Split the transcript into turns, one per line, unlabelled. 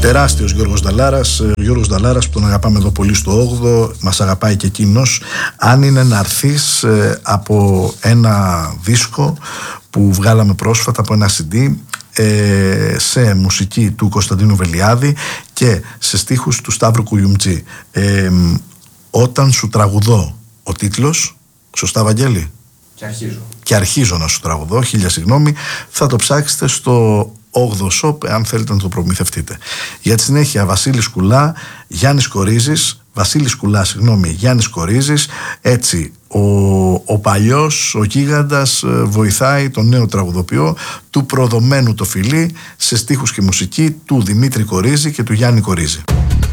τεράστιος Γιώργος Νταλάρας. Ο Γιώργος Νταλάρας που τον αγαπάμε εδώ πολύ στο 8ο, μας αγαπάει και εκείνος. Αν είναι να έρθεις από ένα δίσκο που βγάλαμε πρόσφατα, από ένα CD, σε μουσική του Κωνσταντίνου Βελιάδη και σε στίχους του Σταύρου Κουγιουμτζή. Όταν σου τραγουδώ, ο τίτλος, σωστά Βαγγέλη? Και αρχίζω να σου τραγουδώ, χίλια συγγνώμη. Θα το ψάξετε στο 8ο shop, αν θέλετε να το προμηθευτείτε. Για τη συνέχεια, Βασίλης Κουλά, Γιάννης Κορίζης, Γιάννης Κορίζης. Έτσι, ο παλιός, ο γίγαντας, βοηθάει τον νέο τραγουδοποιό, του προδομένου το φιλί, σε στίχους και μουσική του Δημήτρη Κορίζη και του Γιάννη Κορίζη.